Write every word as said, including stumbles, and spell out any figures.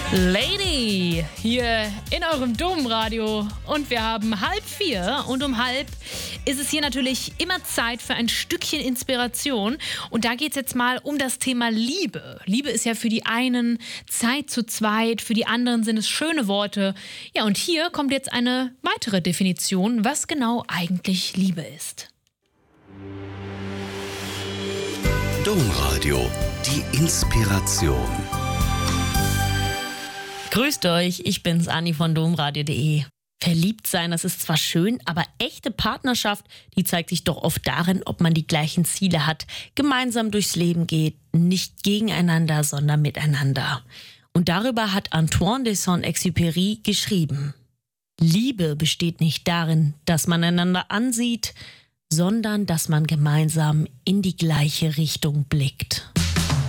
Lady hier in eurem Domradio und wir haben halb vier und um halb ist es hier natürlich immer Zeit für ein Stückchen Inspiration und da geht es jetzt mal um das Thema Liebe. Liebe ist ja für die einen Zeit zu zweit, für die anderen sind es schöne Worte. Ja, und hier kommt jetzt eine weitere Definition, was genau eigentlich Liebe ist. Domradio, die Inspiration. Grüßt euch, ich bin's, Anni von domradio punkt de. Verliebt sein, das ist zwar schön, aber echte Partnerschaft, die zeigt sich doch oft darin, ob man die gleichen Ziele hat, gemeinsam durchs Leben geht, nicht gegeneinander, sondern miteinander. Und darüber hat Antoine de Saint-Exupéry geschrieben: Liebe besteht nicht darin, dass man einander ansieht, sondern dass man gemeinsam in die gleiche Richtung blickt.